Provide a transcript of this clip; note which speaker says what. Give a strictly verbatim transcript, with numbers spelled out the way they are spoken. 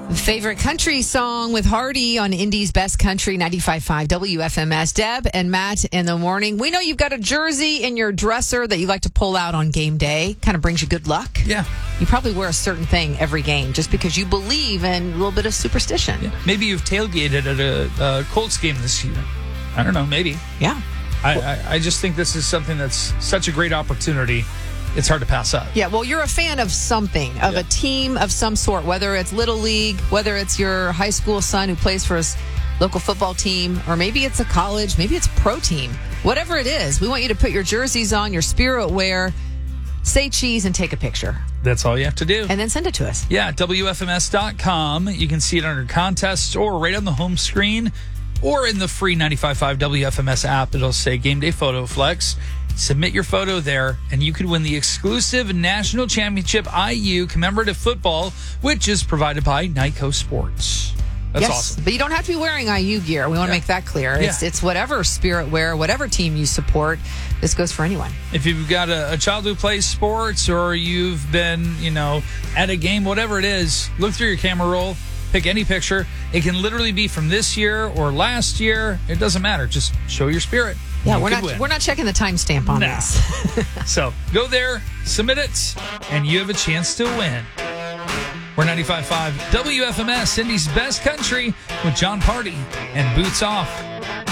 Speaker 1: Favorite country song with Hardy on Indy's Best Country, ninety-five point five W F M S. Deb and Matt in the morning. We know you've got a jersey in your dresser that you like to pull out on game day. Kind of brings you good luck.
Speaker 2: Yeah.
Speaker 1: You probably wear a certain thing every game just because you believe in a little bit of superstition.
Speaker 2: Yeah. Maybe you've tailgated at a, a Colts game this year. I don't know, maybe.
Speaker 1: Yeah.
Speaker 2: I, I, I just think this is something that's such a great opportunity. It's hard to pass up.
Speaker 1: Yeah, well, you're a fan of something, of
Speaker 2: Yeah.
Speaker 1: a team of some sort, whether it's Little League, whether it's your high school son who plays for his local football team, or maybe it's a college, maybe it's a pro team. Whatever it is, we want you to put your jerseys on, your spirit wear, say cheese, and take a picture.
Speaker 2: That's all you have to do.
Speaker 1: And then send it to us.
Speaker 2: Yeah, W F M S dot com. You can see it under contests or right on the home screen or in the free ninety-five point five W F M S app. It'll say Game Day Photo Flex. Submit your photo there, and you could win the exclusive National Championship I U commemorative football, which is provided by Nyco Sports. That's
Speaker 1: yes,
Speaker 2: awesome.
Speaker 1: But you don't have to be wearing I U gear. We want to
Speaker 2: Yeah.
Speaker 1: make that clear. It's,
Speaker 2: Yeah.
Speaker 1: it's whatever spirit wear, whatever team you support. This goes for anyone.
Speaker 2: If you've got a, a child who plays sports or you've been, you know, at a game, whatever it is, look through your camera roll, pick any picture. It can literally be from this year or last year. It doesn't matter. Just show your spirit.
Speaker 1: Yeah,
Speaker 2: You
Speaker 1: we're
Speaker 2: could
Speaker 1: not
Speaker 2: win.
Speaker 1: we're not checking the timestamp on
Speaker 2: Nah.
Speaker 1: this.
Speaker 2: So go there, submit it, and you have a chance to win. We're ninety-five point five W F M S, Indy's Best Country, with John Party and Boots Off.